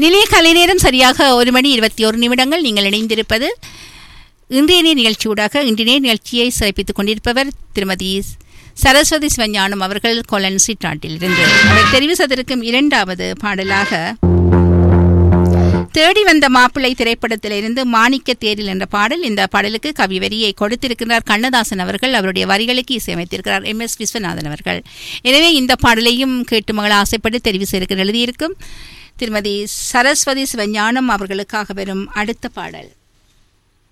நிலைய கலை நேரம் சரியாக 1:21 நீங்கள் இணைந்திருப்பது இன்றைய நிகழ்ச்சியூடாக இன்றைய நிகழ்ச்சியை சிறப்பித்துக் கொண்டிருப்பவர் திருமதி சரஸ்வதி சிவஞானம் அவர்கள் கொலன் சிற்றாட்டிலிருந்து. அவர் தெரிவு செய்திருக்கும் இரண்டாவது பாடலாக தேடி வந்த மாப்பிள்ளை திரைப்படத்திலிருந்து மாணிக்க தேரில் என்ற பாடல். இந்த பாடலுக்கு கவி வரியை கொடுத்திருக்கிறார் கண்ணதாசன் அவர்கள். அவருடைய வரிகளுக்கு இசையமைத்திருக்கிறார் MS விஸ்வநாதன் அவர்கள். எனவே இந்த பாடலையும் கேட்டு மகள் ஆசைப்பட்டு தெரிவு செய்திருக்க எழுதியிருக்கும் திருமதி சரஸ்வதி சிவஞானம் அவர்களுக்காக வரும் அடுத்த பாடல்